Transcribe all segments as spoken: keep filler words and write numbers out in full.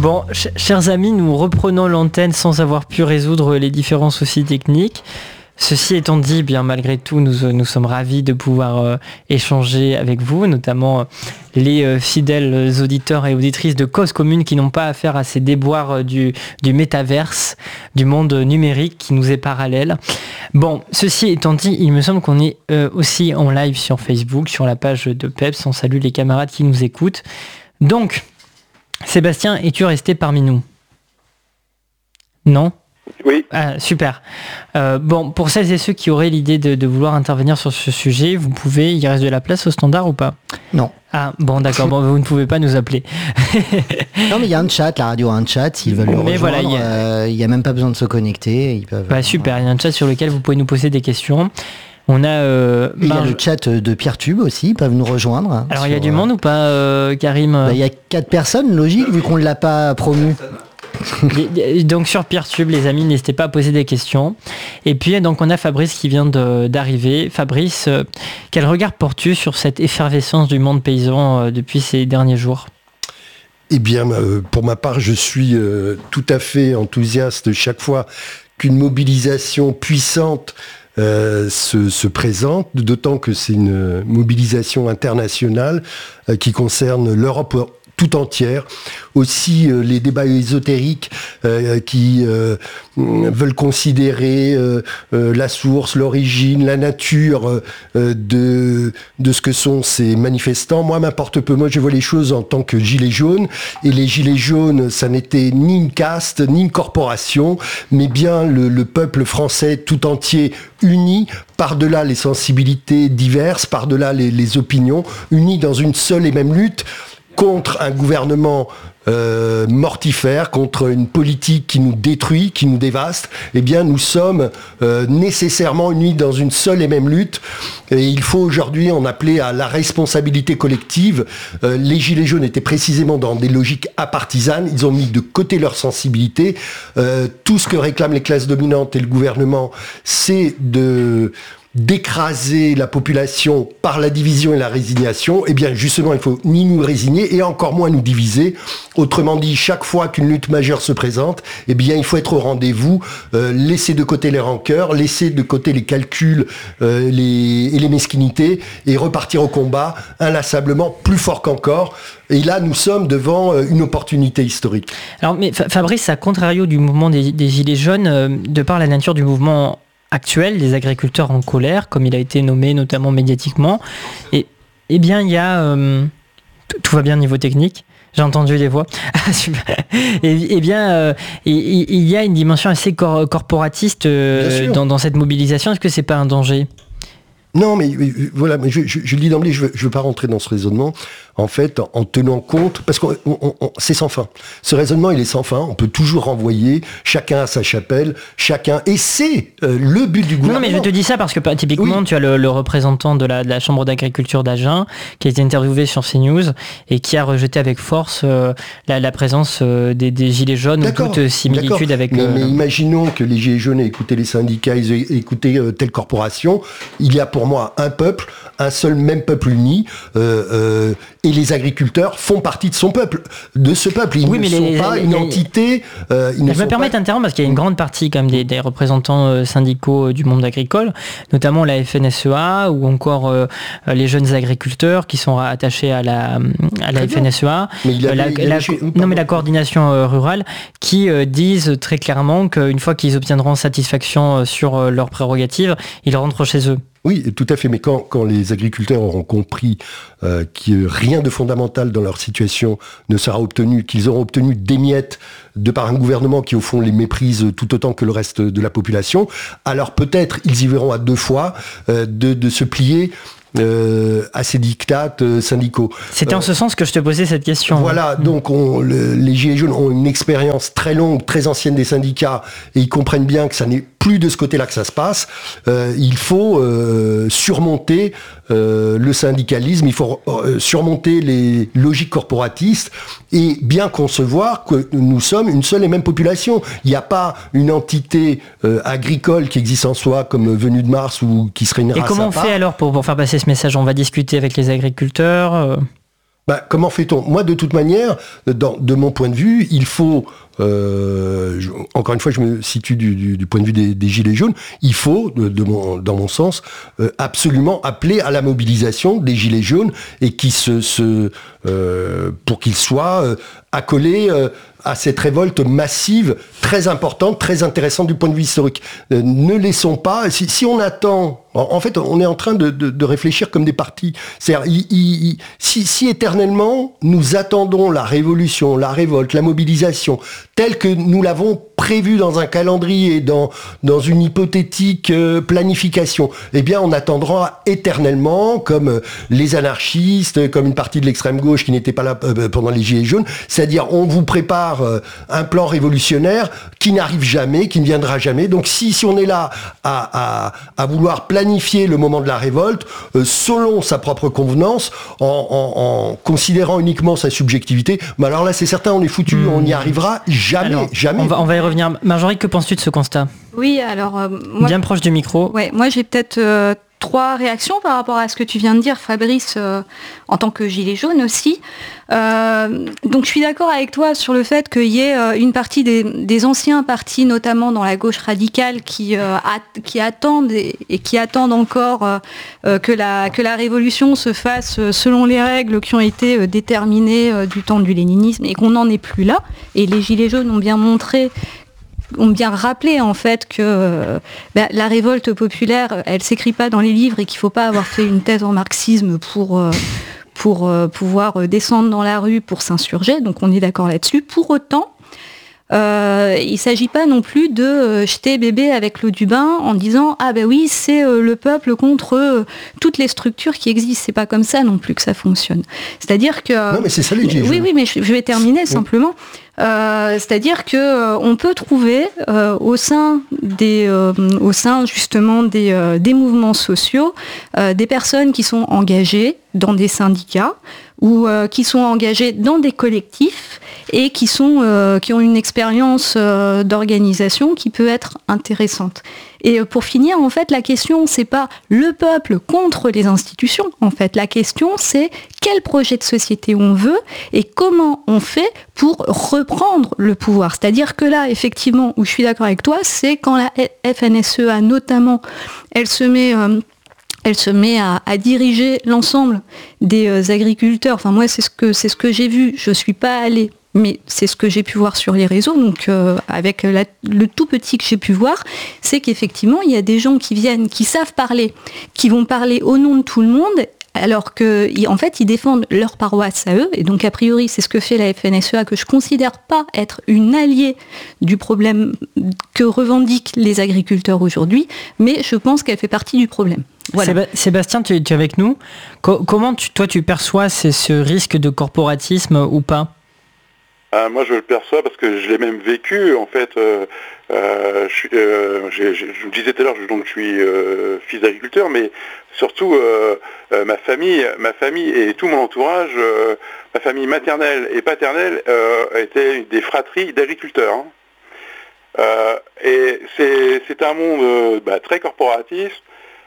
Bon, ch- chers amis, nous reprenons l'antenne sans avoir pu résoudre les différents soucis techniques. Ceci étant dit, bien malgré tout, nous, nous sommes ravis de pouvoir euh, échanger avec vous, notamment euh, les euh, fidèles auditeurs et auditrices de Cause Commune qui n'ont pas affaire à ces déboires euh, du, du métaverse, du monde numérique qui nous est parallèle. Bon, ceci étant dit, il me semble qu'on est euh, aussi en live sur Facebook, sur la page de Peps. On salue les camarades qui nous écoutent. Donc, Sébastien, es-tu resté parmi nous ? Non ? Oui. Ah, super. Euh, bon, pour celles et ceux qui auraient l'idée de, de vouloir intervenir sur ce sujet, vous pouvez, il reste de la place au standard ou pas ? Non. Ah, bon, d'accord, bon, vous ne pouvez pas nous appeler. Non, mais il y a un chat, la radio a un chat, s'ils veulent le rejoindre, voilà, il il y a... n'y euh, a même pas besoin de se connecter. Ils peuvent, bah, super, il y a un chat sur lequel vous pouvez nous poser des questions. On a... Euh, il y a Marge... le chat de Pierre-Tube aussi, ils peuvent nous rejoindre. Alors, il y a du monde ou pas, euh, Karim ? Bah, il y a quatre personnes, logique, vu qu'on ne l'a pas promu. Donc sur Peertube, les amis, n'hésitez pas à poser des questions. Et puis donc on a Fabrice qui vient de, d'arriver. Fabrice, euh, quel regard portes-tu sur cette effervescence du monde paysan euh, depuis ces derniers jours ? Eh bien, euh, pour ma part, je suis euh, tout à fait enthousiaste chaque fois qu'une mobilisation puissante euh, se, se présente, d'autant que c'est une mobilisation internationale euh, qui concerne l'Europe tout entière. Aussi euh, les débats ésotériques euh, qui euh, veulent considérer euh, euh, la source, l'origine, la nature euh, de, de ce que sont ces manifestants. Moi, m'importe peu. Moi, je vois les choses en tant que gilet jaune. Et les gilets jaunes, ça n'était ni une caste, ni une corporation, mais bien le, le peuple français tout entier uni, par-delà les sensibilités diverses, par-delà les, les opinions, unis dans une seule et même lutte contre un gouvernement euh, mortifère, contre une politique qui nous détruit, qui nous dévaste. Eh bien, nous sommes euh, nécessairement unis dans une seule et même lutte. Et il faut aujourd'hui en appeler à la responsabilité collective. Euh, les Gilets jaunes étaient précisément dans des logiques apartisanes. Ils ont mis de côté leur sensibilité. Euh, tout ce que réclament les classes dominantes et le gouvernement, c'est de... d'écraser la population par la division et la résignation. Eh bien, justement, il faut ni nous résigner et encore moins nous diviser. Autrement dit, chaque fois qu'une lutte majeure se présente, eh bien, il faut être au rendez-vous, euh, laisser de côté les rancœurs, laisser de côté les calculs euh, les, et les mesquinités et repartir au combat inlassablement, plus fort qu'encore. Et là, nous sommes devant euh, une opportunité historique. Alors, mais Fabrice, à contrario du mouvement des, des Gilets jaunes, euh, de par la nature du mouvement actuel, les agriculteurs en colère, comme il a été nommé notamment médiatiquement, et eh bien il y a euh, tout va bien niveau technique, j'ai entendu les voix. et, et bien euh, il, il y a une dimension assez cor- corporatiste euh, dans, dans cette mobilisation. Est-ce que c'est pas un danger ? Non, mais euh, voilà, mais je, je, je le dis d'emblée, je ne veux pas rentrer dans ce raisonnement, en fait, en, en tenant compte, parce que c'est sans fin. Ce raisonnement, il est sans fin, on peut toujours renvoyer, chacun à sa chapelle, chacun, et c'est euh, le but du gouvernement. Non, mais je te dis ça parce que typiquement, oui. Tu as le, le représentant de la, de la Chambre d'agriculture d'Agen, qui a été interviewé sur CNews, et qui a rejeté avec force euh, la, la présence euh, des, des Gilets jaunes, d'accord, ou toute similitude avec... Mais, euh, mais imaginons que les Gilets jaunes aient écouté les syndicats, ils aient écouté euh, telle corporation, il y a pour moi un peuple, un seul même peuple uni, euh, euh, et les agriculteurs font partie de son peuple, de ce peuple. Ils oui, ne mais sont les, pas les, une les, entité. Euh, ils je ne me permets d'interrompre parce qu'il y a une grande partie quand même des, des représentants euh, syndicaux euh, du monde agricole, notamment la F N S E A ou encore euh, les jeunes agriculteurs qui sont attachés à la, à la F N S E A. Mais il a, euh, la, il a la, chez... non mais la coordination euh, rurale qui euh, disent très clairement qu'une fois qu'ils obtiendront satisfaction euh, sur euh, leurs prérogatives, ils rentrent chez eux. Oui, tout à fait. Mais quand, quand les agriculteurs auront compris euh, que rien de fondamental dans leur situation ne sera obtenu, qu'ils auront obtenu des miettes de par un gouvernement qui, au fond, les méprise tout autant que le reste de la population, alors peut-être ils y verront à deux fois euh, de, de se plier Euh, à ces dictats euh, syndicaux. C'était en euh, ce sens que je te posais cette question. Voilà, mmh. donc on, le, les Gilets jaunes ont une expérience très longue, très ancienne des syndicats, et ils comprennent bien que ça n'est plus de ce côté-là que ça se passe. Euh, il faut euh, surmonter euh, le syndicalisme, il faut euh, surmonter les logiques corporatistes et bien concevoir que nous sommes une seule et même population. Il n'y a pas une entité euh, agricole qui existe en soi comme venue de Mars ou qui serait une race à part. Et comment on fait alors pour, pour faire passer ce message ? On va discuter avec les agriculteurs euh... Bah, comment fait-on ? Moi, de toute manière, dans, de mon point de vue, il faut, euh, je, encore une fois, je me situe du, du, du point de vue des, des Gilets jaunes, il faut, de, de mon, dans mon sens, euh, absolument appeler à la mobilisation des Gilets jaunes et qui se, se, euh, pour qu'ils soient euh, accolés euh, à cette révolte massive, très importante, très intéressante du point de vue historique. Euh, ne laissons pas, si, si on attend, en, en fait, on est en train de, de, de réfléchir comme des partis. C'est-à-dire, il, il, il, si, si éternellement nous attendons la révolution, la révolte, la mobilisation, telle que nous l'avons prévue dans un calendrier, dans, dans une hypothétique euh, planification, eh bien, on attendra éternellement, comme euh, les anarchistes, comme une partie de l'extrême gauche qui n'était pas là euh, pendant les Gilets jaunes, c'est-à-dire, on vous prépare un plan révolutionnaire qui n'arrive jamais, qui ne viendra jamais. Donc si, si on est là à, à, à vouloir planifier le moment de la révolte, euh, selon sa propre convenance, en, en, en considérant uniquement sa subjectivité, mais alors là c'est certain, on est foutu, mmh. on n'y arrivera jamais, alors, jamais. On va, on va y revenir. Marjorie, que penses-tu de ce constat ? Oui, alors... Euh, moi, Bien proche du micro. Ouais, moi j'ai peut-être... Euh, trois réactions par rapport à ce que tu viens de dire, Fabrice, euh, en tant que gilet jaune aussi. Euh, donc je suis d'accord avec toi sur le fait qu'il y ait euh, une partie des, des anciens partis, notamment dans la gauche radicale, qui, euh, a, qui attendent et, et qui attendent encore euh, euh, que, la, que la révolution se fasse selon les règles qui ont été euh, déterminées euh, du temps du léninisme et qu'on n'en est plus là. Et les gilets jaunes ont bien montré ont bien rappelé en fait que euh, bah, la révolte populaire, elle s'écrit pas dans les livres et qu'il faut pas avoir fait une thèse en marxisme pour, euh, pour euh, pouvoir descendre dans la rue pour s'insurger. Donc on est d'accord là-dessus. Pour autant, Euh, il ne s'agit pas non plus de euh, jeter bébé avec l'eau du bain en disant ah ben oui c'est euh, le peuple contre euh, toutes les structures qui existent. C'est pas comme ça non plus que ça fonctionne. C'est-à-dire que non mais c'est ça les gilets oui oui mais je, je vais terminer oui. simplement. Euh, c'est-à-dire que euh, on peut trouver euh, au sein des euh, au sein justement des, euh, des mouvements sociaux euh, des personnes qui sont engagées dans des syndicats ou euh, qui sont engagées dans des collectifs et qui sont euh, qui ont une expérience euh, d'organisation qui peut être intéressante. Et euh, pour finir, en fait, la question c'est pas le peuple contre les institutions. En fait, la question c'est quel projet de société on veut et comment on fait pour reprendre le pouvoir. C'est-à-dire que là, effectivement, où je suis d'accord avec toi, c'est quand la F N S E A notamment, elle se met euh, elle se met à, à diriger l'ensemble des euh, agriculteurs. Enfin, moi, c'est ce que c'est ce que j'ai vu. Je suis pas allée, mais c'est ce que j'ai pu voir sur les réseaux. Donc, euh, avec la, le tout petit que j'ai pu voir, c'est qu'effectivement, il y a des gens qui viennent, qui savent parler, qui vont parler au nom de tout le monde, alors que, en fait, ils défendent leur paroisse à eux. Et donc, a priori, c'est ce que fait la F N S E A, que je considère pas être une alliée du problème que revendiquent les agriculteurs aujourd'hui, mais je pense qu'elle fait partie du problème. Voilà. Sébastien, tu, tu es avec nous. Co- comment tu, toi tu perçois ce, ce risque de corporatisme ou pas ? euh, Moi je le perçois parce que je l'ai même vécu en fait. Euh, euh, je, euh, j'ai, j'ai, je vous disais tout à l'heure, donc je suis euh, fils d'agriculteur, mais surtout euh, euh, ma famille, ma famille et tout mon entourage, euh, ma famille maternelle et paternelle euh, étaient des fratries d'agriculteurs. Hein. Euh, et c'est, c'est un monde euh, bah, très corporatiste.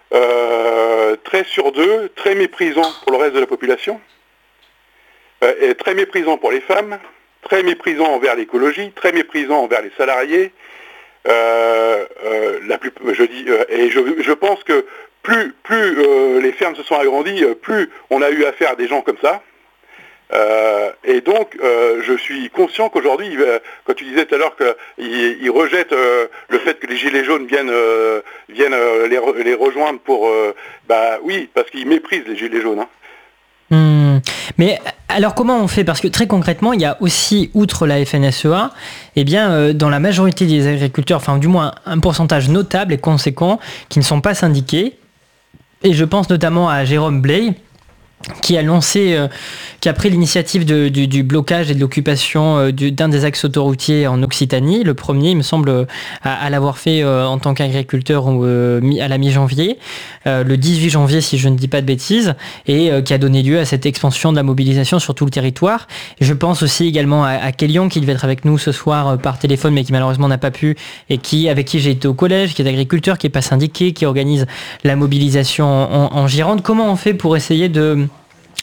Euh, très sur deux, très méprisant pour le reste de la population, euh, et très méprisant pour les femmes, très méprisant envers l'écologie, très méprisant envers les salariés. Euh, euh, la plus, je dis, euh, et je, je pense que plus, plus euh, les fermes se sont agrandies, plus on a eu affaire à des gens comme ça. Euh, et donc, euh, je suis conscient qu'aujourd'hui, euh, quand tu disais tout à l'heure qu'ils ils rejettent euh, le fait que les gilets jaunes viennent, euh, viennent euh, les, re- les rejoindre pour... Euh, bah oui, parce qu'ils méprisent les gilets jaunes. Hein. Mmh. Mais alors comment on fait ? Parce que très concrètement, il y a aussi, outre la F N S E A, eh bien, euh, dans la majorité des agriculteurs, enfin du moins un pourcentage notable et conséquent, qui ne sont pas syndiqués, et je pense notamment à Jérôme Blay, qui a lancé, euh, qui a pris l'initiative de, du, du blocage et de l'occupation euh, du, d'un des axes autoroutiers en Occitanie. Le premier, il me semble, euh, à, à l'avoir fait euh, en tant qu'agriculteur euh, à la mi-janvier, euh, le dix-huit janvier, si je ne dis pas de bêtises, et euh, qui a donné lieu à cette expansion de la mobilisation sur tout le territoire. Je pense aussi également à, à Kélion, qui devait être avec nous ce soir euh, par téléphone, mais qui malheureusement n'a pas pu, et qui, avec qui j'ai été au collège, qui est agriculteur, qui n'est pas syndiqué, qui organise la mobilisation en, en, en Gironde. Comment on fait pour essayer de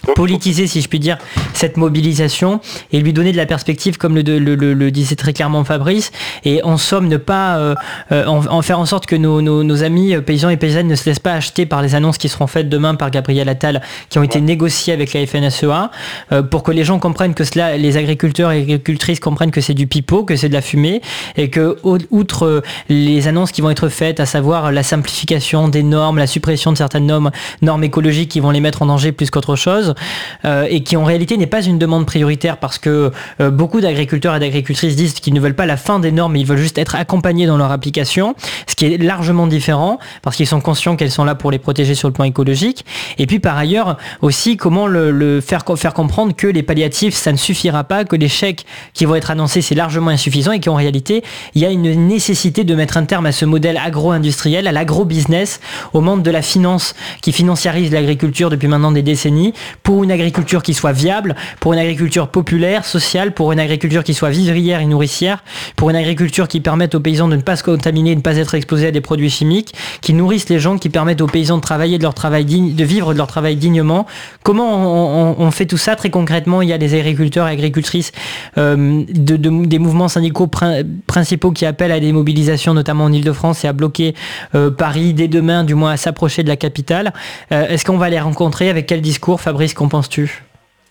politiser, si je puis dire, cette mobilisation et lui donner de la perspective, comme le, le, le, le disait très clairement Fabrice, et en somme ne pas euh, en, en faire en sorte que nos, nos, nos amis paysans et paysannes ne se laissent pas acheter par les annonces qui seront faites demain par Gabriel Attal, qui ont été ouais. négociées avec la F N S E A, euh, pour que les gens comprennent que cela, les agriculteurs et agricultrices comprennent que c'est du pipeau, que c'est de la fumée, et que outre les annonces qui vont être faites, à savoir la simplification des normes, la suppression de certaines normes, normes écologiques qui vont les mettre en danger plus qu'autre chose, Euh, et qui en réalité n'est pas une demande prioritaire, parce que euh, beaucoup d'agriculteurs et d'agricultrices disent qu'ils ne veulent pas la fin des normes, mais ils veulent juste être accompagnés dans leur application, ce qui est largement différent, parce qu'ils sont conscients qu'elles sont là pour les protéger sur le plan écologique. Et puis par ailleurs aussi, comment le, le faire, faire comprendre que les palliatifs ça ne suffira pas, que les chèques qui vont être annoncés c'est largement insuffisant, et qu'en réalité il y a une nécessité de mettre un terme à ce modèle agro-industriel, à l'agro-business, au monde de la finance qui financiarise l'agriculture depuis maintenant des décennies, pour une agriculture qui soit viable, pour une agriculture populaire, sociale, pour une agriculture qui soit vivrière et nourricière, pour une agriculture qui permette aux paysans de ne pas se contaminer, de ne pas être exposés à des produits chimiques, qui nourrissent les gens, qui permettent aux paysans de travailler de leur travail digne, de vivre de leur travail dignement. Comment on, on, on fait tout ça très concrètement? Il y a des agriculteurs et agricultrices, euh, de, de, des mouvements syndicaux prin, principaux qui appellent à des mobilisations, notamment en Ile-de-France, et à bloquer euh, Paris dès demain, du moins à s'approcher de la capitale. Euh, est-ce qu'on va les rencontrer? Avec quel discours, Fabrice? Qu'en penses-tu?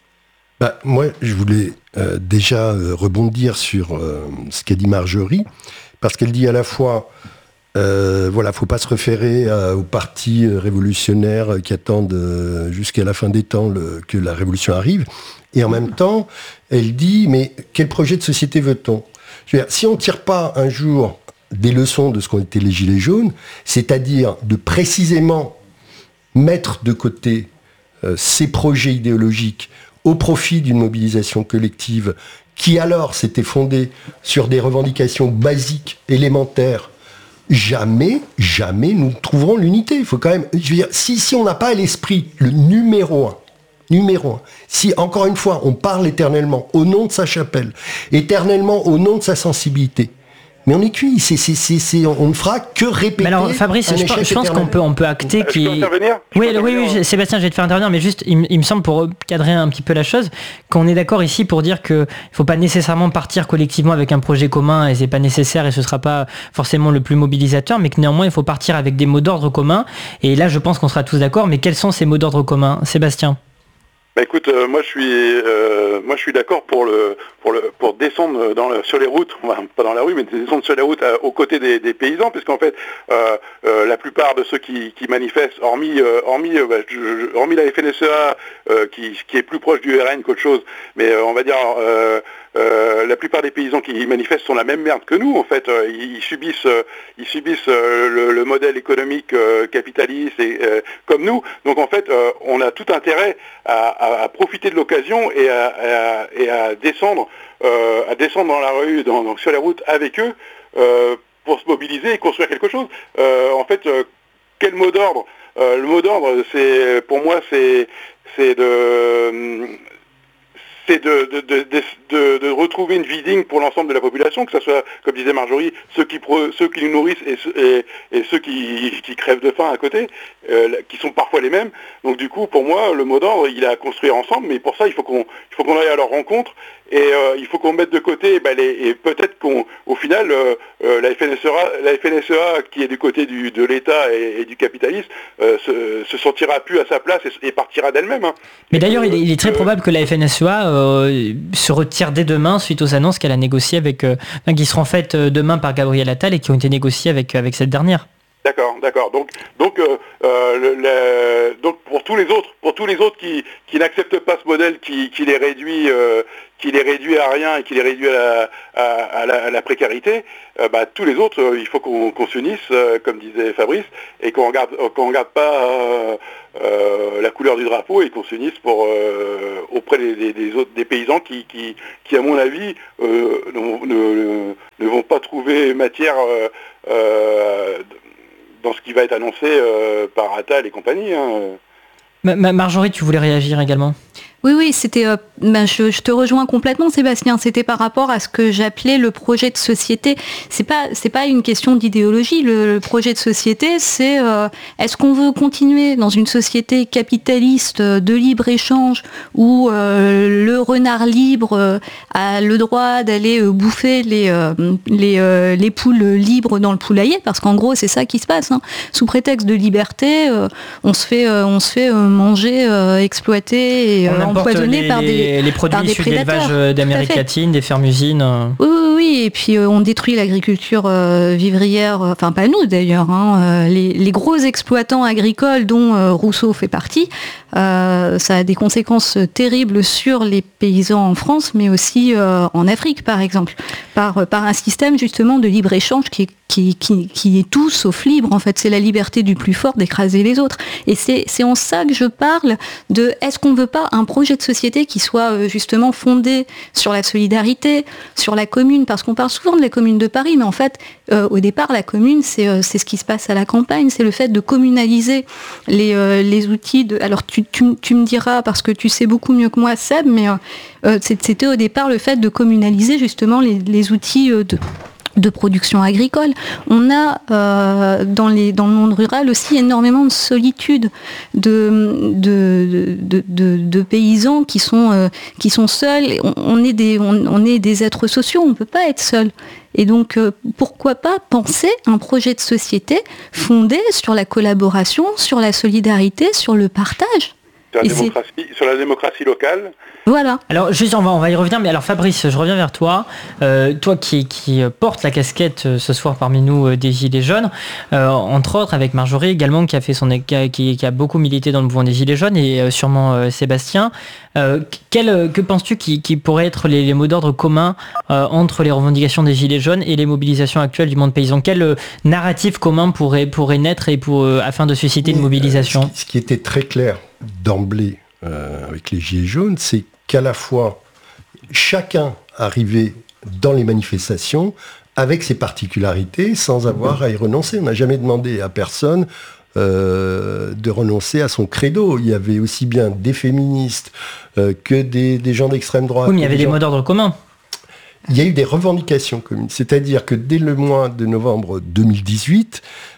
Bah, moi, je voulais euh, déjà euh, rebondir sur euh, ce qu'a dit Marjorie, parce qu'elle dit à la fois, euh, voilà, faut pas se référer à, aux partis révolutionnaires qui attendent euh, jusqu'à la fin des temps le, que la révolution arrive, et en même temps, elle dit, mais quel projet de société veut-on? Je veux dire, si on ne tire pas un jour des leçons de ce qu'ont été les Gilets jaunes, c'est-à-dire de précisément mettre de côté euh, ces projets idéologiques au profit d'une mobilisation collective qui alors s'était fondée sur des revendications basiques, élémentaires, jamais, jamais nous trouverons l'unité. Il faut quand même, je veux dire, si, si on n'a pas à l'esprit le numéro un, numéro un, si encore une fois on parle éternellement au nom de sa chapelle, éternellement au nom de sa sensibilité, mais on est cuit, c'est, c'est, c'est, c'est, on ne fera que répéter. Mais alors Fabrice, je, pense, je pense qu'on peut, on peut acter qu'il... Je peux intervenir je Oui, peux oui, oui, oui, Sébastien, je vais te faire intervenir, mais juste, il, il me semble, pour cadrer un petit peu la chose, qu'on est d'accord ici pour dire qu'il ne faut pas nécessairement partir collectivement avec un projet commun, et c'est pas nécessaire, et ce ne sera pas forcément le plus mobilisateur, mais que néanmoins, il faut partir avec des mots d'ordre communs, et là, je pense qu'on sera tous d'accord, mais quels sont ces mots d'ordre communs? Sébastien? Bah écoute, euh, moi je suis, euh, moi je suis d'accord pour le, pour le, pour descendre dans le, sur les routes, enfin, pas dans la rue, mais descendre sur les routes euh, aux côtés des, des paysans, puisqu'en fait, euh, euh, la plupart de ceux qui, qui manifestent, hormis, euh, hormis, euh, bah, je, je, hormis la F N S E A, euh, qui, qui est plus proche du R N qu'autre chose, mais euh, on va dire. Euh, Euh, la plupart des paysans qui manifestent sont la même merde que nous en fait. Euh, ils, ils subissent, euh, ils subissent euh, le, le modèle économique euh, capitaliste et, euh, comme nous. Donc en fait, euh, on a tout intérêt à, à, à profiter de l'occasion et à, à, et à descendre, euh, à descendre dans la rue, dans, dans, sur les routes avec eux euh, pour se mobiliser et construire quelque chose. Euh, en fait, euh, quel mot d'ordre euh, Le mot d'ordre, c'est pour moi, c'est, c'est de euh, c'est de, de, de, de, de retrouver une vie digne pour l'ensemble de la population, que ce soit, comme disait Marjorie, ceux qui, pro, ceux qui nous nourrissent et, et, et ceux qui, qui crèvent de faim à côté, euh, qui sont parfois les mêmes. Donc du coup, pour moi, le mot d'ordre, il est à construire ensemble, mais pour ça, il faut qu'on, il faut qu'on aille à leur rencontre, et euh, il faut qu'on mette de côté, ben, les, et peut-être qu'au final, euh, euh, la F N S E A, la F N S E A, qui est du côté du, de l'État et, et du capitalisme, euh, se, se sentira plus à sa place et, et partira d'elle-même. Hein. Mais d'ailleurs, il est, il est très euh, probable que la F N S E A euh, se retire dès demain suite aux annonces qu'elle a négociées avec, euh, qui seront faites demain par Gabriel Attal et qui ont été négociées avec, avec cette dernière. D'accord, d'accord. Donc, donc, euh, euh, le, le, donc pour tous les autres, pour tous les autres qui, qui n'acceptent pas ce modèle, qui, qui les réduit, euh, qui les réduit à rien et qui les réduit à la, à, à la, à la précarité, euh, bah, tous les autres, euh, il faut qu'on, qu'on s'unisse, euh, comme disait Fabrice, et qu'on regarde, qu'on regarde pas euh, euh, la couleur du drapeau et qu'on s'unisse pour euh, auprès des, des, des autres, des paysans qui, qui, qui à mon avis, euh, ne, ne, ne vont pas trouver matière. Euh, euh, dans ce qui va être annoncé euh, par Attal et compagnie. Hein. Ma- Marjorie, tu voulais réagir également ? Oui, oui, c'était. Euh, ben je, je te rejoins complètement, Sébastien. C'était par rapport à ce que j'appelais le projet de société. C'est pas, c'est pas une question d'idéologie. Le, le projet de société, c'est euh, est-ce qu'on veut continuer dans une société capitaliste de libre échange où euh, le renard libre euh, a le droit d'aller euh, bouffer les euh, les, euh, les poules libres dans le poulailler, parce qu'en gros, c'est ça qui se passe. Hein. Sous prétexte de liberté, euh, on se fait, euh, on se fait euh, manger, euh, exploiter et euh, empoisonné les, par des les, les produits par des issus de prédateurs. l'élevage d'Amérique latine, des fermes-usines. Oui, oui, oui. Et puis euh, on détruit l'agriculture euh, vivrière, euh, enfin pas nous d'ailleurs, hein, euh, les, les gros exploitants agricoles dont euh, Rousseau fait partie, euh, ça a des conséquences terribles sur les paysans en France, mais aussi euh, en Afrique par exemple, par, par un système justement de libre-échange qui est Qui, qui, qui est tout sauf libre, en fait. C'est la liberté du plus fort d'écraser les autres. Et c'est, c'est en ça que je parle de est-ce qu'on ne veut pas un projet de société qui soit euh, justement fondé sur la solidarité, sur la commune, parce qu'on parle souvent de la commune de Paris, mais en fait, euh, au départ, la commune, c'est, euh, c'est ce qui se passe à la campagne, c'est le fait de communaliser les, euh, les outils. De... Alors, tu, tu, tu me diras, parce que tu sais beaucoup mieux que moi, Seb, mais euh, c'était au départ le fait de communaliser justement les, les outils euh, de... de production agricole. On a euh, dans, les, dans le monde rural aussi énormément de solitude, de, de, de, de, de paysans qui sont, euh, qui sont seuls. On, on, est des, on, on est des êtres sociaux, on ne peut pas être seul. Et donc, euh, pourquoi pas penser un projet de société fondé sur la collaboration, sur la solidarité, sur le partage. Sur la, démocratie, sur la démocratie locale. Voilà. Alors juste on va, on va y revenir, mais alors Fabrice, je reviens vers toi. Euh, toi qui, qui porte la casquette euh, ce soir parmi nous euh, des Gilets jaunes, euh, entre autres avec Marjorie également qui a fait son qui, qui a beaucoup milité dans le mouvement des Gilets jaunes et euh, sûrement euh, Sébastien. Euh, quel, que penses-tu qui, qui pourraient être les, les mots d'ordre communs euh, entre les revendications des Gilets jaunes et les mobilisations actuelles du monde paysan? Quel euh, narratif commun pourrait, pourrait naître et pour, euh, afin de susciter une mobilisation? euh, ce, qui, ce qui était très clair d'emblée euh, avec les Gilets jaunes, c'est qu'à la fois chacun arrivait dans les manifestations avec ses particularités sans avoir à y renoncer. On n'a jamais demandé à personne euh, de renoncer à son credo. Il y avait aussi bien des féministes euh, que des, des gens d'extrême droite. Oui, mais il y avait des, des mots d'ordre communs. Il y a eu des revendications communes. C'est-à-dire que dès le mois de novembre deux mille dix-huit,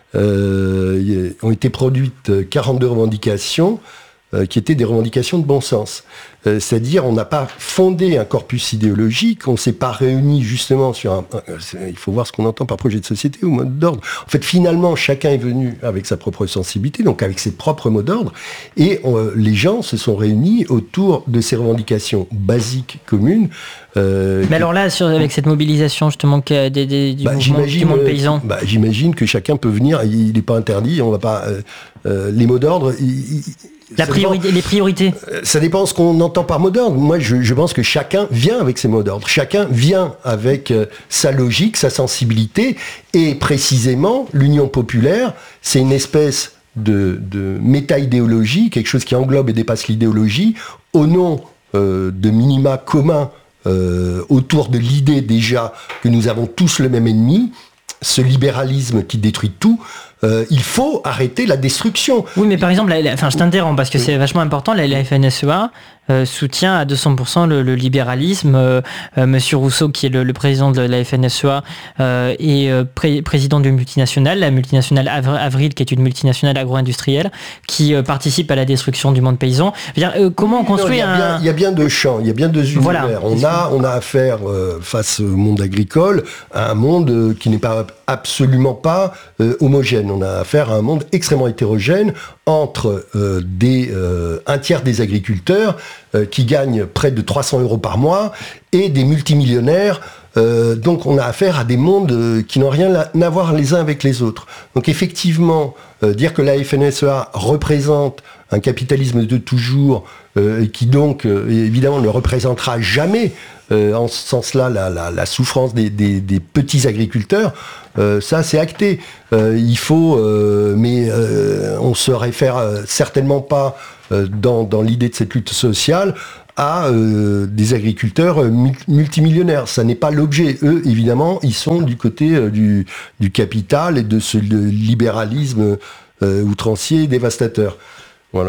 euh, ont été produites quarante-deux revendications qui étaient des revendications de bon sens. Euh, c'est-à-dire, on n'a pas fondé un corpus idéologique, on ne s'est pas réunis justement sur un... un il faut voir ce qu'on entend par projet de société ou mode d'ordre. En fait, finalement, chacun est venu avec sa propre sensibilité, donc avec ses propres mots d'ordre, et on, les gens se sont réunis autour de ces revendications basiques communes. Euh, Mais qui... alors là, sur, avec cette mobilisation justement des, des, du, bah, mouvement, du monde paysan... Bah, j'imagine que chacun peut venir, il n'est pas interdit, on va pas... Euh, euh, les mots d'ordre... Il, il, La priorité, les priorités. Ça dépend ce qu'on entend par mot d'ordre. Moi, je, je pense que chacun vient avec ses mots d'ordre. Chacun vient avec euh, sa logique, sa sensibilité. Et précisément, l'Union populaire, c'est une espèce de, de méta-idéologie, quelque chose qui englobe et dépasse l'idéologie, au nom euh, de minima communs euh, autour de l'idée déjà que nous avons tous le même ennemi, ce libéralisme qui détruit tout. Euh, il faut arrêter la destruction. Oui, mais par exemple, la, la, enfin, je t'interromps parce que c'est vachement important. La, la F N S E A euh, soutient à deux cents pour cent le, le libéralisme. Euh, euh, Monsieur Rousseau, qui est le, le président de la F N S E A, euh, est euh, pré- président d'une multinationale, la multinationale Avril, qui est une multinationale agro-industrielle, qui euh, participe à la destruction du monde paysan. Je veux dire, euh, comment on construit non, il y a un... Bien, il y a bien deux champs, il y a bien deux univers. Voilà. On a, on a affaire euh, face au monde agricole à un monde euh, qui n'est pas absolument pas euh, homogène. On a affaire à un monde extrêmement hétérogène entre euh, des, euh, un tiers des agriculteurs euh, qui gagnent près de trois cents euros par mois et des multimillionnaires. Euh, donc on a affaire à des mondes euh, qui n'ont rien à voir les uns avec les autres. Donc effectivement, euh, dire que la F N S E A représente un capitalisme de toujours euh, et qui donc euh, évidemment ne représentera jamais euh, en ce sens-là la, la, la souffrance des, des, des petits agriculteurs, euh, ça c'est acté. Euh, il faut, euh, mais euh, on se réfère euh, certainement pas euh, dans, dans l'idée de cette lutte sociale à euh, des agriculteurs euh, multimillionnaires. Ça n'est pas l'objet. Eux, évidemment, ils sont du côté euh, du, du capital et de ce libéralisme euh, outrancier et dévastateur. Voilà.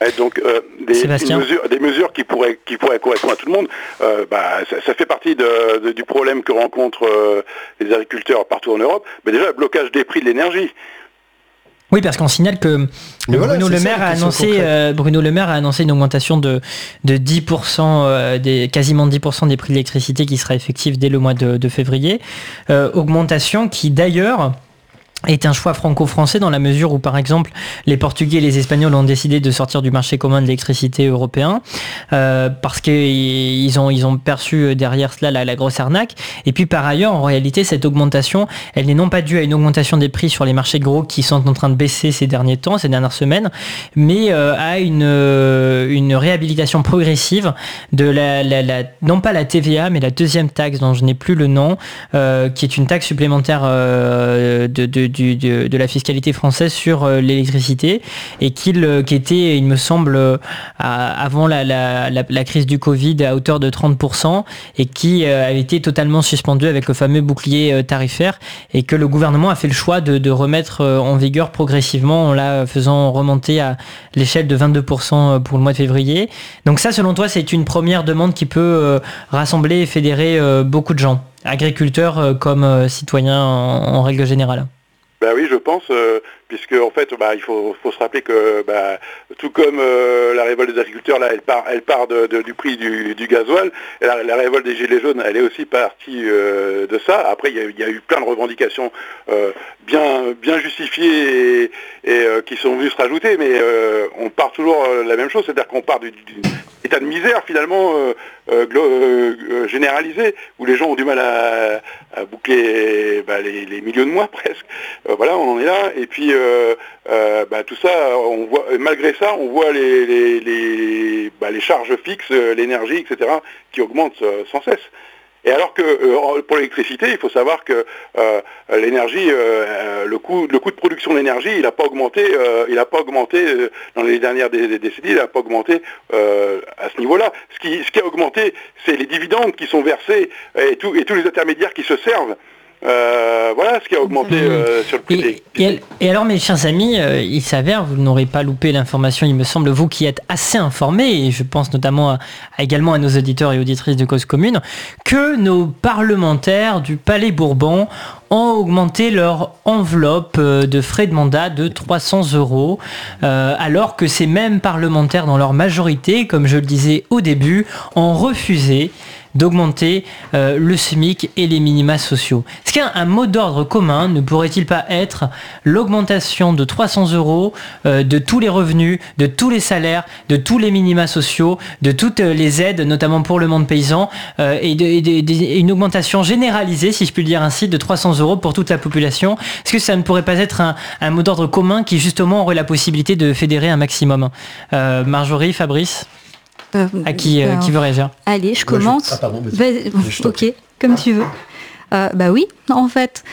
Et donc euh, des, une mesure, des mesures qui pourraient, qui pourraient correspondre à tout le monde, euh, bah, ça, ça fait partie de, de, du problème que rencontrent euh, les agriculteurs partout en Europe. Mais déjà, le blocage des prix de l'énergie. Oui, parce qu'on signale que Bruno, voilà, Le Maire a annoncé, euh, Bruno Le Maire a annoncé une augmentation de, de dix pour cent, euh, des, quasiment dix pour cent des prix de l'électricité qui sera effective dès le mois de, de février. Euh, augmentation qui d'ailleurs est un choix franco-français dans la mesure où, par exemple, les Portugais et les Espagnols ont décidé de sortir du marché commun de l'électricité européen euh, parce qu'ils ont, ils ont perçu derrière cela la, la grosse arnaque. Et puis, par ailleurs, en réalité, cette augmentation, elle n'est non pas due à une augmentation des prix sur les marchés gros qui sont en train de baisser ces derniers temps, ces dernières semaines, mais euh, à une, euh, une réhabilitation progressive de la, la, la, non pas la T V A, mais la deuxième taxe dont je n'ai plus le nom, euh, qui est une taxe supplémentaire euh, de, de Du, de, de la fiscalité française sur euh, l'électricité et qu'il, euh, qui était, il me semble, euh, avant la, la, la, la crise du Covid à hauteur de trente pour cent et qui euh, avait été totalement suspendu avec le fameux bouclier euh, tarifaire et que le gouvernement a fait le choix de, de remettre euh, en vigueur progressivement en la faisant remonter à l'échelle de vingt-deux pour cent pour le mois de février. Donc ça, selon toi, c'est une première demande qui peut euh, rassembler et fédérer euh, beaucoup de gens, agriculteurs euh, comme euh, citoyens en, en règle générale. Ben oui, je pense, euh, puisque en fait, bah, il faut, faut se rappeler que bah, tout comme euh, la révolte des agriculteurs, là, elle part, elle part de, de, du prix du, du gasoil. Et la, la révolte des gilets jaunes, elle est aussi partie euh, de ça. Après, il y, y a eu plein de revendications euh, bien, bien justifiées et, et euh, qui sont venues se rajouter, mais euh, on part toujours de la même chose, c'est-à-dire qu'on part du, du état de misère finalement euh, euh, euh, généralisé, où les gens ont du mal à, à boucler bah, les, les milieux de mois presque. Euh, voilà, on en est là. Et puis euh, euh, bah, tout ça, on voit, malgré ça, on voit les, les, les, bah, les charges fixes, l'énergie, et cetera, qui augmentent euh, sans cesse. Et alors que euh, pour l'électricité, il faut savoir que euh, l'énergie, euh, le coût, le coût de production d'énergie, il n'a pas augmenté, euh, il n'a pas augmenté euh, dans les dernières dé- dé- décennies, il n'a pas augmenté euh, à ce niveau-là. Ce qui, ce qui a augmenté, c'est les dividendes qui sont versés et, tout, et tous les intermédiaires qui se servent. Euh, voilà ce qui a augmenté euh, sur le prix et, des... et, et alors mes chers amis, euh, il s'avère, vous n'aurez pas loupé l'information, il me semble, vous qui êtes assez informés, et je pense notamment à, à également à nos auditeurs et auditrices de Cause Commune, que nos parlementaires du Palais Bourbon ont augmenté leur enveloppe de frais de mandat de trois cents euros, euh, alors que ces mêmes parlementaires, dans leur majorité, comme je le disais au début, ont refusé d'augmenter euh, le SMIC et les minima sociaux. Est-ce qu'un un mot d'ordre commun ne pourrait-il pas être l'augmentation de trois cents euros euh, de tous les revenus, de tous les salaires, de tous les minima sociaux, de toutes les aides, notamment pour le monde paysan, euh, et, de, et, de, et de, une augmentation généralisée, si je puis le dire ainsi, de trois cents euros pour toute la population? Est-ce que ça ne pourrait pas être un, un mot d'ordre commun qui justement aurait la possibilité de fédérer un maximum? euh, Marjorie, Fabrice, Euh, à qui, euh, qui veut réagir? Allez, je commence. Je... Ah, pardon, ok, comme tu veux. Euh, bah oui, en fait,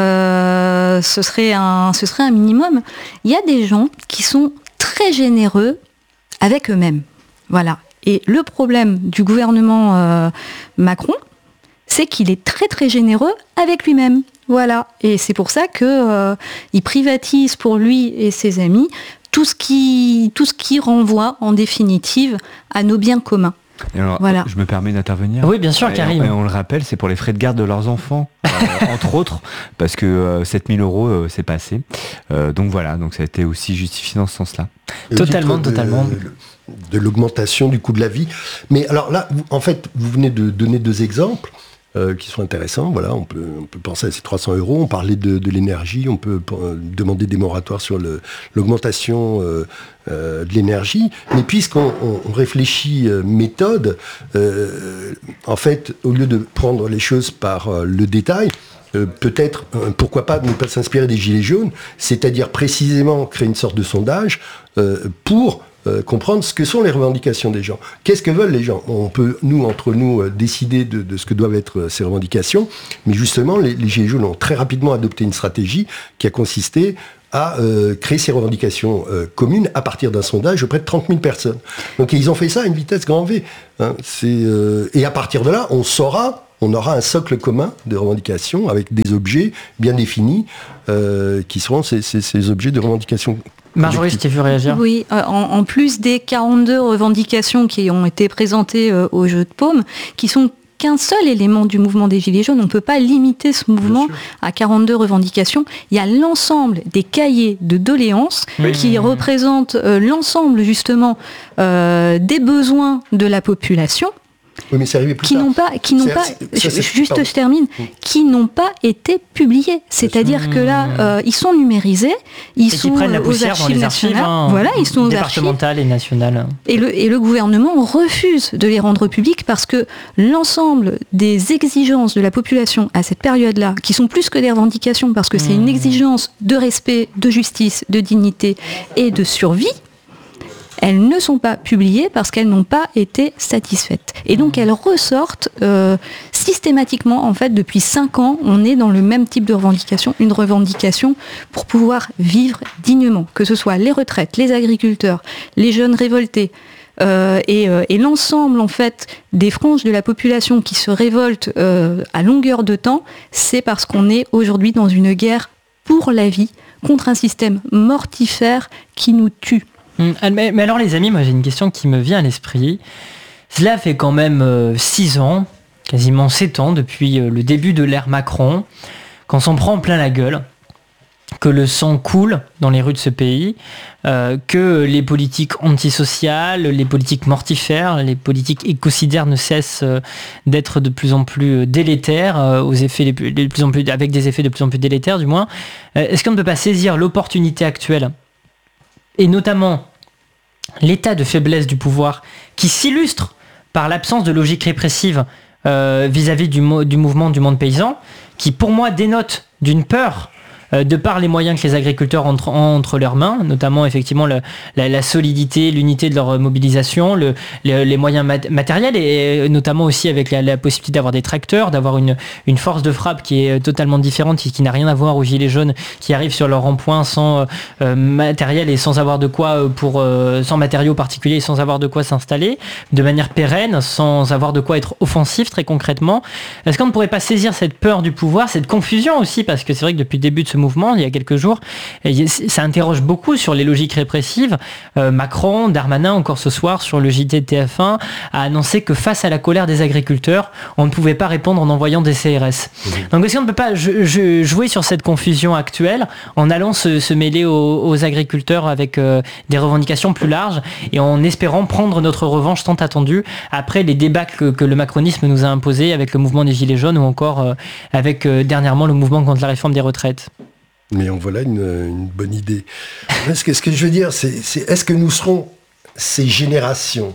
euh, ce serait un, ce serait un minimum. Il y a des gens qui sont très généreux avec eux-mêmes. Voilà. Et le problème du gouvernement euh, Macron, c'est qu'il est très très généreux avec lui-même. Voilà. Et c'est pour ça qu'il euh, privatise pour lui et ses amis tout ce qui, tout ce qui renvoie en définitive à nos biens communs. Et alors, voilà. Je me permets d'intervenir. Oui, bien sûr, Karim. Et on, on le rappelle, c'est pour les frais de garde de leurs enfants, euh, entre autres, parce que euh, sept mille euros, euh, c'est passé. Euh, donc voilà, donc ça a été aussi justifié dans ce sens-là. Et totalement, de, totalement. De, de l'augmentation du coût de la vie. Mais alors là, vous, en fait, vous venez de donner deux exemples. Euh, qui sont intéressants, voilà, on peut, on peut penser à ces trois cents euros, on parlait de, de l'énergie, on peut euh, demander des moratoires sur le, l'augmentation euh, euh, de l'énergie, mais puisqu'on on, on réfléchit euh, méthode, euh, en fait, au lieu de prendre les choses par euh, le détail, Euh, peut-être, euh, pourquoi pas ne pas s'inspirer des Gilets jaunes, c'est-à-dire précisément créer une sorte de sondage euh, pour euh, comprendre ce que sont les revendications des gens. Qu'est-ce que veulent les gens? On peut, nous, entre nous, euh, décider de, de ce que doivent être euh, ces revendications, mais justement, les, les Gilets jaunes ont très rapidement adopté une stratégie qui a consisté à euh, créer ces revendications euh, communes à partir d'un sondage auprès de trente mille personnes. Donc ils ont fait ça à une vitesse grand V. Hein, c'est, euh, et à partir de là, on saura... on aura un socle commun de revendications avec des objets bien définis euh, qui seront ces, ces, ces objets de revendication Marjorie, je t'ai vu réagir. Oui, euh, en, en plus des quarante-deux revendications qui ont été présentées euh, au jeu de paume, qui sont qu'un seul élément du mouvement des Gilets jaunes. On ne peut pas limiter ce mouvement à quarante-deux revendications. Il y a l'ensemble des cahiers de doléances oui. qui mmh. représentent euh, l'ensemble justement euh, des besoins de la population. Oui, mais c'est arrivé plus qui tard. n'ont pas, qui n'ont pas, ça, juste pardon. je termine, mmh. qui n'ont pas été publiés. C'est-à-dire mmh. que là, euh, ils sont numérisés, ils et sont qui prennent la aux archives dans les archives, nationales, hein, voilà, ils sont aux départementales archives. et nationales. Et le, et le gouvernement refuse de les rendre publics parce que l'ensemble des exigences de la population à cette période-là, qui sont plus que des revendications, parce que mmh. c'est une exigence de respect, de justice, de dignité et de survie, elles ne sont pas publiées parce qu'elles n'ont pas été satisfaites. Et donc elles ressortent euh, systématiquement, en fait, depuis cinq ans, on est dans le même type de revendication, une revendication pour pouvoir vivre dignement, que ce soit les retraites, les agriculteurs, les jeunes révoltés, euh, et, euh, et l'ensemble, en fait, des franges de la population qui se révoltent euh, à longueur de temps, c'est parce qu'on est aujourd'hui dans une guerre pour la vie, contre un système mortifère qui nous tue. Mais, mais alors les amis, moi j'ai une question qui me vient à l'esprit. Cela fait quand même euh, six ans, quasiment sept ans depuis euh, le début de l'ère Macron, qu'on s'en prend plein la gueule, que le sang coule dans les rues de ce pays, euh, que les politiques antisociales, les politiques mortifères, les politiques écocidaires ne cessent euh, d'être de plus en plus délétères, euh, aux effets les plus, les plus en plus, avec des effets de plus en plus délétères du moins. Euh, est-ce qu'on ne peut pas saisir l'opportunité actuelle et notamment l'état de faiblesse du pouvoir qui s'illustre par l'absence de logique répressive euh, vis-à-vis du, mo- du mouvement du monde paysan, qui pour moi dénote d'une peur euh, de par les moyens que les agriculteurs ont entre, entre leurs mains, notamment effectivement le, la, la solidité, l'unité de leur mobilisation, le, le, les moyens mat- matériels et notamment aussi avec la, la possibilité d'avoir des tracteurs, d'avoir une, une force de frappe qui est totalement différente, qui, qui n'a rien à voir aux gilets jaunes qui arrivent sur leur rond-point sans euh, matériel et sans avoir de quoi pour euh, sans matériaux particuliers et sans avoir de quoi s'installer de manière pérenne, sans avoir de quoi être offensif très concrètement. Est-ce qu'on ne pourrait pas saisir cette peur du pouvoir, cette confusion aussi, parce que c'est vrai que depuis le début de ce mouvement, il y a quelques jours, ça interroge beaucoup sur les logiques répressives. Euh, Macron, Darmanin, encore ce soir, sur le J T de T F un, a annoncé que face à la colère des agriculteurs, on ne pouvait pas répondre en envoyant des C R S. Mmh. Donc est-ce qu'on ne peut pas je, je, jouer sur cette confusion actuelle en allant se, se mêler aux, aux agriculteurs avec euh, des revendications plus larges et en espérant prendre notre revanche tant attendue après les débats que, que le macronisme nous a imposés avec le mouvement des Gilets jaunes ou encore euh, avec euh, dernièrement le mouvement contre la réforme des retraites? Mais en voilà une, une bonne idée. Ce que, ce que je veux dire, c'est, c'est est-ce que nous serons ces générations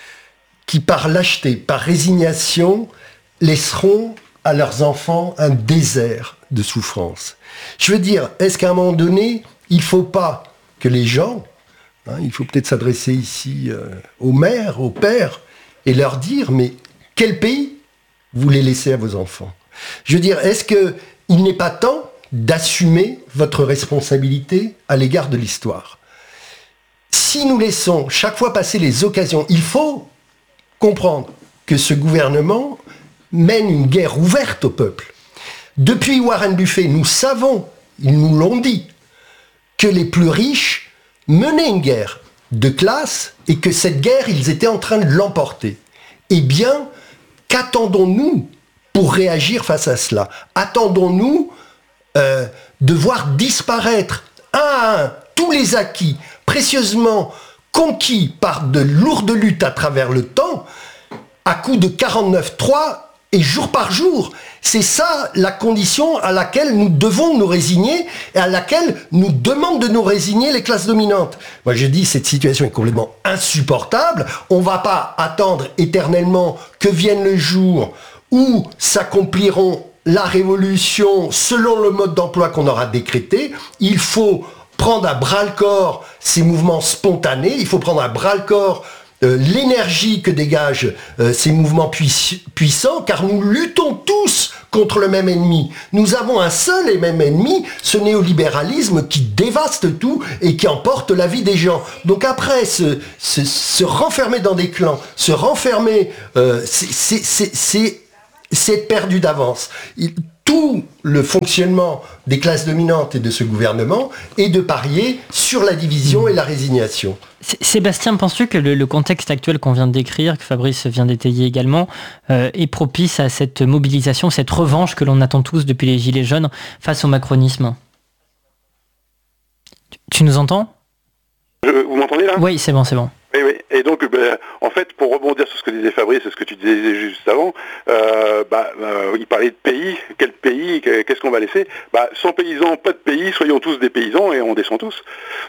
qui, par lâcheté, par résignation, laisseront à leurs enfants un désert de souffrance? Je veux dire, est-ce qu'à un moment donné, il ne faut pas que les gens, hein, il faut peut-être s'adresser ici euh, aux mères, aux pères, et leur dire, mais quel pays vous les laissez à vos enfants? Je veux dire, est-ce qu'il n'est pas temps d'assumer votre responsabilité à l'égard de l'histoire? Si nous laissons chaque fois passer les occasions, il faut comprendre que ce gouvernement mène une guerre ouverte au peuple. Depuis Warren Buffett, nous savons, ils nous l'ont dit, que les plus riches menaient une guerre de classe et que cette guerre, ils étaient en train de l'emporter. Eh bien, qu'attendons-nous pour réagir face à cela? Attendons-nous Euh, de voir disparaître un à un tous les acquis précieusement conquis par de lourdes luttes à travers le temps, à coup de quarante-neuf trois et jour par jour. C'est ça la condition à laquelle nous devons nous résigner et à laquelle nous demandent de nous résigner les classes dominantes. Moi je dis, cette situation est complètement insupportable. On ne va pas attendre éternellement que vienne le jour où s'accompliront la révolution selon le mode d'emploi qu'on aura décrété. Il faut prendre à bras-le-corps ces mouvements spontanés, il faut prendre à bras-le-corps euh, l'énergie que dégagent euh, ces mouvements puiss- puissants, car nous luttons tous contre le même ennemi. Nous avons un seul et même ennemi, ce néolibéralisme qui dévaste tout et qui emporte la vie des gens. Donc après, se, se, se renfermer dans des clans, se renfermer, euh, c'est... c'est, c'est, c'est c'est être perdu d'avance. Il, tout le fonctionnement des classes dominantes et de ce gouvernement et de parier sur la division et la résignation. Sébastien, penses-tu que le, le contexte actuel qu'on vient de décrire, que Fabrice vient d'étayer également, euh, est propice à cette mobilisation, cette revanche que l'on attend tous depuis les Gilets jaunes face au macronisme ? Tu, tu nous entends ? Je, Vous m'entendez là ? Oui, c'est bon, c'est bon. Oui, oui. Et donc, ben, en fait, pour rebondir sur ce que disait Fabrice et ce que tu disais juste avant, euh, bah, euh, il parlait de pays. Quel pays ? Qu'est-ce qu'on va laisser ? Bah, sans paysans, pas de pays. Soyons tous des paysans et on descend tous.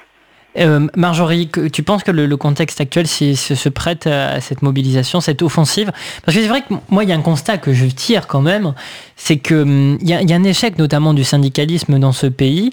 Euh, Marjorie, tu penses que le, le contexte actuel se, se prête à cette mobilisation, cette offensive ? Parce que c'est vrai que moi, il y a un constat que je tire quand même, c'est qu'il y, y a un échec notamment du syndicalisme dans ce pays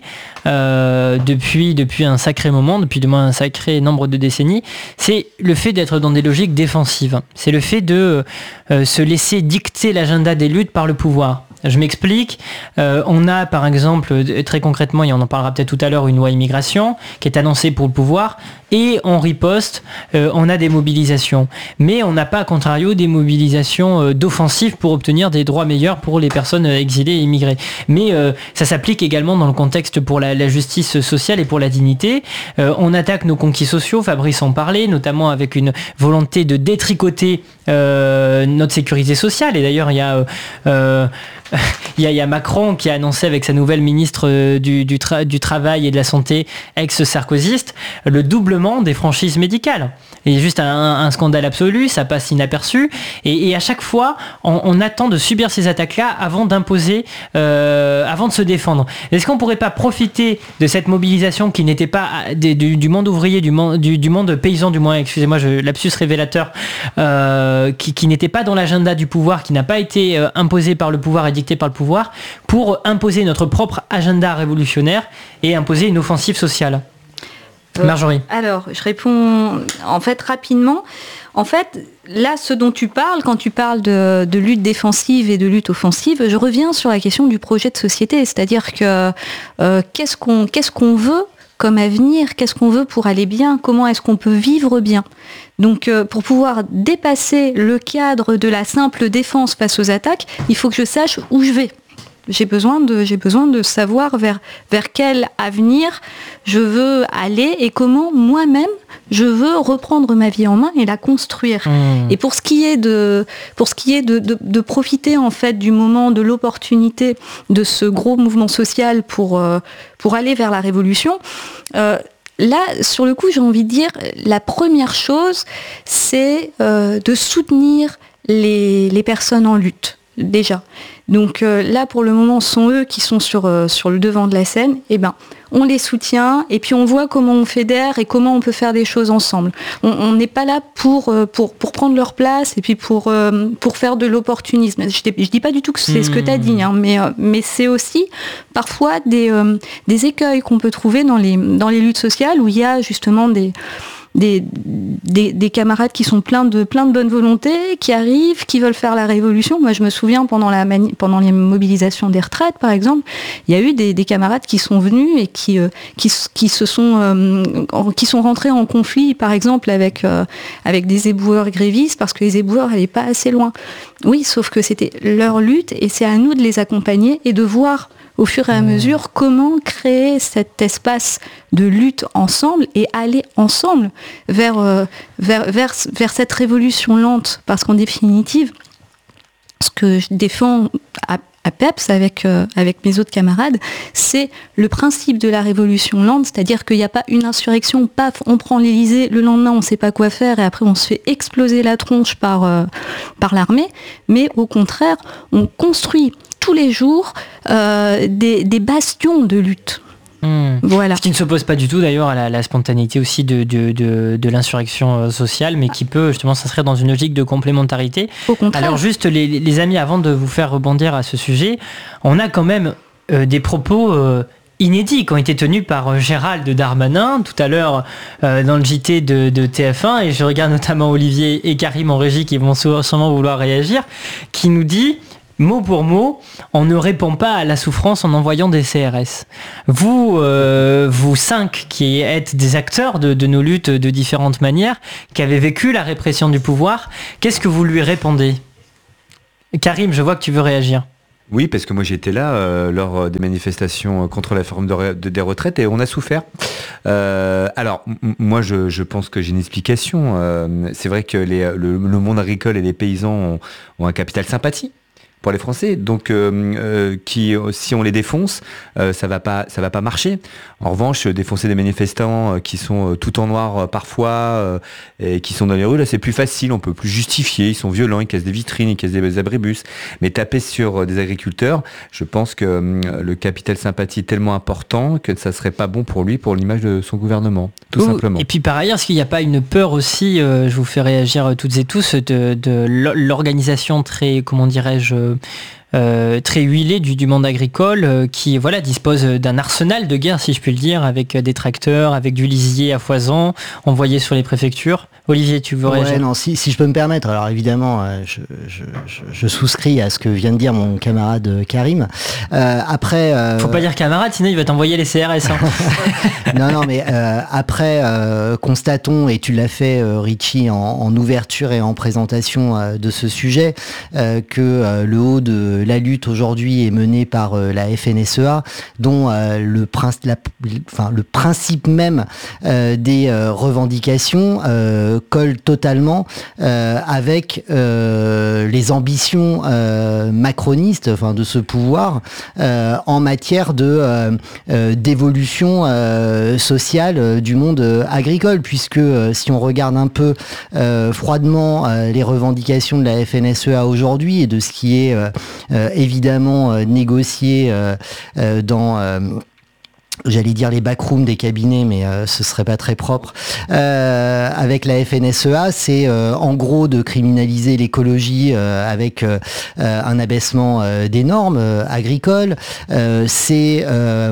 euh, depuis, depuis un sacré moment, depuis du moins un sacré nombre de décennies. C'est le fait d'être dans des logiques défensives. C'est le fait de euh, se laisser dicter l'agenda des luttes par le pouvoir. Je m'explique. Euh, on a par exemple, très concrètement, et on en parlera peut-être tout à l'heure, une loi immigration qui est annoncée pour le pouvoir, et en riposte, euh, on a des mobilisations. Mais on n'a pas, à contrario, des mobilisations euh, d'offensive pour obtenir des droits meilleurs pour les personnes exilées et immigrées. Mais euh, ça s'applique également dans le contexte pour la, la justice sociale et pour la dignité. Euh, on attaque nos conquis sociaux, Fabrice en parlait, notamment avec une volonté de détricoter euh, notre sécurité sociale. Et d'ailleurs, il y a... Euh, Il y, a, il y a Macron qui a annoncé avec sa nouvelle ministre du, du, tra- du Travail et de la Santé, ex-sarkozyste, le doublement des franchises médicales. Et juste un, un scandale absolu, ça passe inaperçu. Et, et à chaque fois, on, on attend de subir ces attaques-là avant d'imposer, euh, avant de se défendre. Est-ce qu'on ne pourrait pas profiter de cette mobilisation qui n'était pas des, du, du monde ouvrier, du, du, du monde paysan du moins, excusez-moi, je, lapsus révélateur, euh, qui, qui n'était pas dans l'agenda du pouvoir, qui n'a pas été euh, imposé par le pouvoir et dicté par le pouvoir, pour imposer notre propre agenda révolutionnaire et imposer une offensive sociale. Euh, Marjorie. Alors, je réponds en fait rapidement. En fait, là, ce dont tu parles, quand tu parles de, de lutte défensive et de lutte offensive, je reviens sur la question du projet de société. C'est-à-dire que euh, qu'est-ce qu'on, qu'est-ce qu'on veut comme avenir, qu'est-ce qu'on veut pour aller bien, comment est-ce qu'on peut vivre bien. Donc euh, pour pouvoir dépasser le cadre de la simple défense face aux attaques, il faut que je sache où je vais. J'ai besoin de, j'ai besoin de savoir vers, vers quel avenir je veux aller et comment moi-même je veux reprendre ma vie en main et la construire. Mmh. Et pour ce qui est de, pour ce qui est de, de, de profiter en fait du moment, de l'opportunité de ce gros mouvement social pour, euh, pour aller vers la révolution, euh, là, sur le coup, j'ai envie de dire, la première chose, c'est euh, de soutenir les, les personnes en lutte, déjà. Donc euh, là, pour le moment, ce sont eux qui sont sur, euh, sur le devant de la scène. Eh ben, on les soutient et puis on voit comment on fédère et comment on peut faire des choses ensemble. On n'est pas là pour, euh, pour, pour prendre leur place et puis pour, euh, pour faire de l'opportunisme. Je ne dis pas du tout que c'est mmh. ce que tu as dit, hein, mais, euh, mais c'est aussi parfois des, euh, des écueils qu'on peut trouver dans les, dans les luttes sociales où il y a justement des... Des, des, des camarades qui sont pleins de, pleins de bonne volonté, qui arrivent, qui veulent faire la révolution. Moi, je me souviens, pendant, la mani- pendant les mobilisations des retraites, par exemple, il y a eu des, des camarades qui sont venus et qui, euh, qui, qui, se sont, euh, qui sont rentrés en conflit, par exemple, avec, euh, avec des éboueurs grévistes, parce que les éboueurs n'allaient pas assez loin. Oui, sauf que c'était leur lutte, et c'est à nous de les accompagner et de voir au fur et à mesure comment créer cet espace de lutte ensemble et aller ensemble vers, euh, vers, vers, vers cette révolution lente. Parce qu'en définitive, ce que je défends à, à PEPS avec, euh, avec mes autres camarades, c'est le principe de la révolution lente, c'est-à-dire qu'il n'y a pas une insurrection, paf, on prend l'Élysée, le lendemain on ne sait pas quoi faire et après on se fait exploser la tronche par, euh, par l'armée, mais au contraire, on construit tous les jours euh, des, des bastions de lutte. Mmh. Voilà. Ce qui ne s'oppose pas du tout d'ailleurs à la, la spontanéité aussi de, de, de, de l'insurrection sociale, mais qui peut justement s'inscrire dans une logique de complémentarité. Au contraire. Alors juste les, les amis, avant de vous faire rebondir à ce sujet, on a quand même euh, des propos euh, inédits qui ont été tenus par euh, Gérald Darmanin tout à l'heure euh, dans le J T de, de T F un, et je regarde notamment Olivier et Karim en régie qui vont sûrement vouloir réagir, qui nous dit... Mot pour mot, on ne répond pas à la souffrance en envoyant des C R S. Vous, euh, vous cinq qui êtes des acteurs de, de nos luttes de différentes manières, qui avez vécu la répression du pouvoir, qu'est-ce que vous lui répondez ? Karim, je vois que tu veux réagir. Oui, parce que moi j'étais là euh, lors des manifestations contre la réforme de, re- de, des retraites et on a souffert. Euh, alors, m- moi je, je pense que j'ai une explication. Euh, c'est vrai que les, le, le monde agricole et les paysans ont, ont un capital sympathie pour les Français, donc euh, euh, qui, si on les défonce, euh, ça va pas, ça va pas marcher. En revanche, défoncer des manifestants euh, qui sont euh, tout en noir euh, parfois euh, et qui sont dans les rues, là c'est plus facile, on peut plus justifier. Ils sont violents, ils cassent des vitrines, ils cassent des abribus. Mais taper sur euh, des agriculteurs, je pense que euh, le capital sympathie est tellement important que ça serait pas bon pour lui, pour l'image de son gouvernement, tout Ouh, simplement. Et puis par ailleurs, est-ce qu'il n'y a pas une peur aussi, euh, je vous fais réagir toutes et tous, de, de l'organisation très, comment dirais-je, Euh, très huilé du, du monde agricole euh, qui voilà dispose d'un arsenal de guerre, si je puis le dire, avec euh, des tracteurs, avec du lisier à foison envoyé sur les préfectures. Olivier, tu veux réagir ? Ouais, non, si, si je peux me permettre, alors évidemment, euh, je, je, je, je souscris à ce que vient de dire mon camarade Karim. Euh, après, euh... faut pas dire camarade, sinon il va t'envoyer les C R S. Hein. non, non, mais euh, après, euh, constatons, et tu l'as fait, euh, Richie, en, en ouverture et en présentation euh, de ce sujet, euh, que euh, le haut de la lutte aujourd'hui est mené par euh, la F N S E A, dont euh, le, princ- la, enfin, le principe même euh, des euh, revendications euh, colle totalement euh, avec euh, les ambitions euh, macronistes, enfin de ce pouvoir, euh, en matière de euh, euh, d'évolution euh, sociale euh, du monde euh, agricole, puisque euh, si on regarde un peu euh, froidement euh, les revendications de la F N S E A aujourd'hui et de ce qui est euh, euh, évidemment euh, négocié euh, euh, dans euh, j'allais dire les backrooms des cabinets, mais euh, ce serait pas très propre. Euh, avec la F N S E A, c'est euh, en gros de criminaliser l'écologie euh, avec euh, un abaissement euh, des normes euh, agricoles. Euh, c'est euh,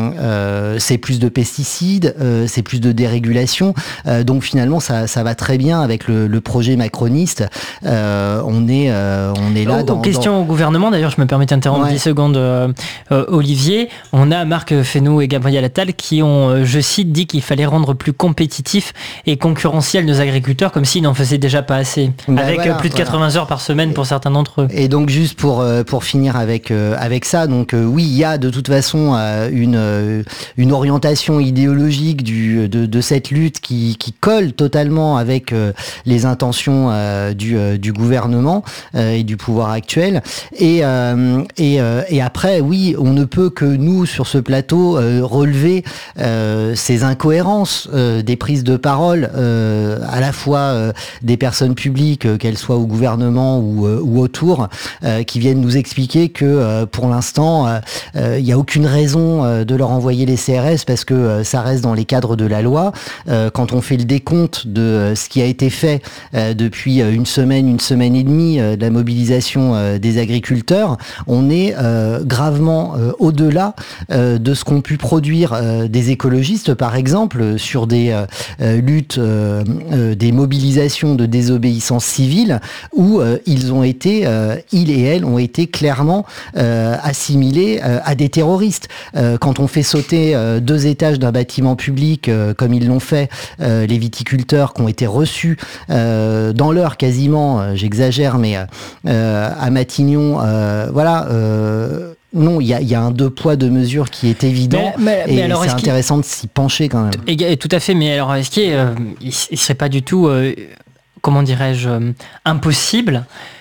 euh, c'est plus de pesticides, euh, c'est plus de dérégulation. Euh, donc finalement, ça, ça va très bien avec le, le projet macroniste. Euh, on est euh, on est là. Aux dans, questions dans... au gouvernement, d'ailleurs, je me permets d'interrompre ouais. dix secondes, euh, euh, Olivier. On a Marc Fesneau et Gabriel Attal qui ont, euh, je cite, dit qu'il fallait rendre plus compétitifs et concurrentiels nos agriculteurs, comme s'ils n'en faisaient déjà pas assez, Ben avec voilà, euh, plus de voilà. quatre-vingts heures par semaine pour certains d'entre eux. Et donc juste pour euh, pour finir avec euh, avec ça, donc euh, oui, il y a de toute façon euh, une euh, une orientation idéologique du de, de cette lutte qui qui colle totalement avec euh, les intentions euh, du euh, du gouvernement euh, et du pouvoir actuel. Et euh, et euh, et après, oui, on ne peut que nous sur ce plateau euh, relever euh, ces incohérences euh, des prises de parole euh, à la fois euh, des personnes publiques, euh, qu'elles soient au gouvernement ou, euh, ou autour, euh, qui viennent nous expliquer que euh, pour l'instant, il euh, n'y euh, a aucune raison euh, de leur envoyer les C R S parce que euh, ça reste dans les cadres de la loi. Euh, quand on fait le décompte de euh, ce qui a été fait euh, depuis euh, une semaine, une semaine et demie euh, de la mobilisation euh, des agriculteurs, on est euh, gravement euh, au-delà euh, de ce qu'ont pu produire euh, des écologistes, par exemple, sur des euh, euh, luttes, euh, euh, des mobilisations de désobéissance civile, où euh, ils ont été, euh, ils et elles ont été clairement euh, assimilés euh, à des terroristes. Euh, quand on fait sauter euh, deux étages d'un bâtiment public, euh, comme ils l'ont fait, euh, les viticulteurs qui ont été reçus euh, dans l'heure quasiment, euh, j'exagère, mais euh, à Matignon, euh, voilà. Euh, Non, il y a, y a un deux poids deux mesures qui est évident, mais, mais, et mais alors, c'est intéressant de s'y pencher quand même. Et, tout à fait, mais alors est-ce qu'il euh, il, il serait pas du tout, euh, comment dirais-je, euh, impossible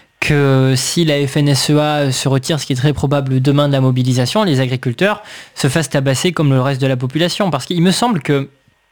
que si la F N S E A se retire, ce qui est très probable demain de la mobilisation, les agriculteurs se fassent tabasser comme le reste de la population? Parce qu'il me semble que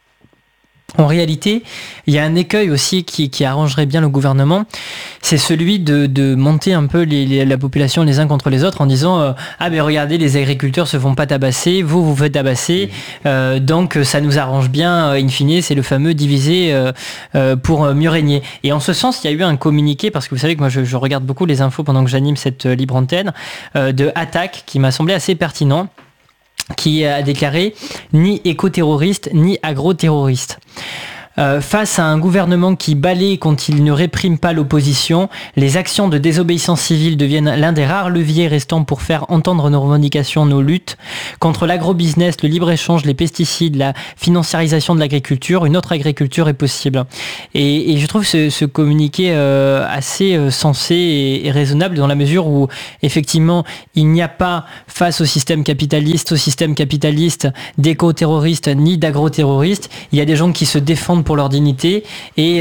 en réalité, il y a un écueil aussi qui, qui arrangerait bien le gouvernement, c'est celui de, de monter un peu les, les, la population les uns contre les autres en disant euh, ah ben regardez, les agriculteurs se font pas tabasser, vous vous faites tabasser, euh, donc ça nous arrange bien, in fine, c'est le fameux diviser euh, euh, pour mieux régner. Et en ce sens, il y a eu un communiqué, parce que vous savez que moi je, je regarde beaucoup les infos pendant que j'anime cette euh, libre antenne, euh, de Attaque, qui m'a semblé assez pertinent, qui a déclaré ni éco-terroriste ni agro-terroriste. Euh, face à un gouvernement qui balaie quand il ne réprime pas l'opposition, les actions de désobéissance civile deviennent l'un des rares leviers restants pour faire entendre nos revendications, nos luttes. Contre l'agrobusiness, le libre-échange, les pesticides, la financiarisation de l'agriculture, une autre agriculture est possible. Et, et je trouve ce, ce communiqué euh, assez euh, sensé et, et raisonnable dans la mesure où, effectivement, il n'y a pas, face au système capitaliste, au système capitaliste d'éco-terroristes ni d'agro-terroristes, il y a des gens qui se défendent pour leur dignité et